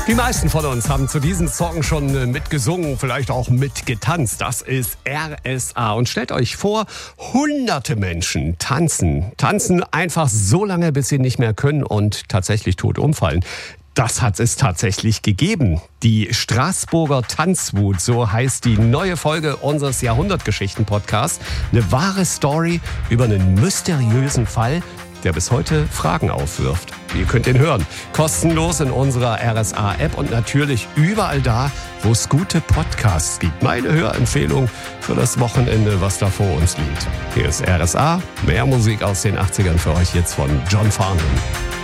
Die meisten von uns haben zu diesem Song schon mitgesungen, vielleicht auch mitgetanzt. Das ist RSA. Und stellt euch vor, hunderte Menschen tanzen einfach so lange, bis sie nicht mehr können und tatsächlich tot umfallen. Das hat es tatsächlich gegeben. Die Straßburger Tanzwut, so heißt die neue Folge unseres Jahrhundertgeschichten-Podcasts. Eine wahre Story über einen mysteriösen Fall, der bis heute Fragen aufwirft. Ihr könnt ihn hören. Kostenlos in unserer RSA-App und natürlich überall da, wo es gute Podcasts gibt. Meine Hörempfehlung für das Wochenende, was da vor uns liegt. Hier ist RSA. Mehr Musik aus den 80ern für euch jetzt von John Farnham.